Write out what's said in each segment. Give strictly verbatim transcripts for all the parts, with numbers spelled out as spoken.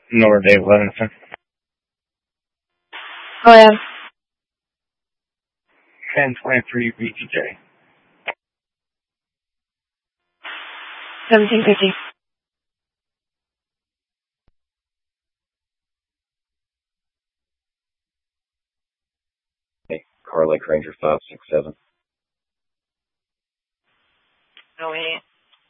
Nor Dave Levinson. Go ahead. ten twenty-three B T J. seventeen fifty. Hey, Car Lake Ranger five six seven. Go ahead.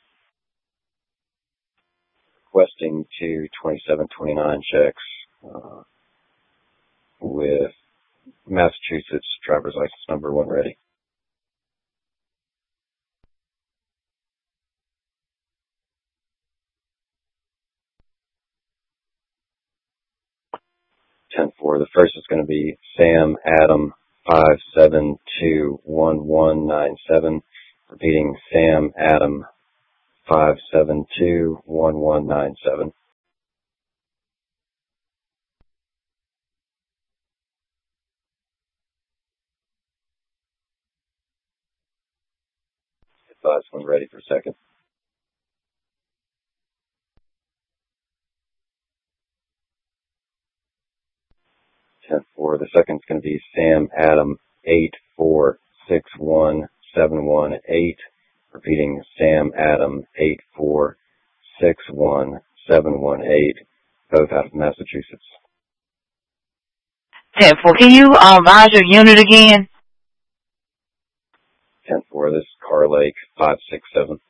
Requesting two twenty-seven twenty-nine checks uh, with Massachusetts driver's license number one ready. ten four. The first is going to be Sam Adam five seven two one one nine seven. Repeating, Sam Adam five seven two one one nine seven. Advise when ready for second. ten four. The second is going to be Sam Adam eight four six one seven one eight. Repeating, Sam Adam eight four six one seven one eight. Both out of Massachusetts. ten four. Can you um, advise your unit again? ten four. This is Car Lake five six seven.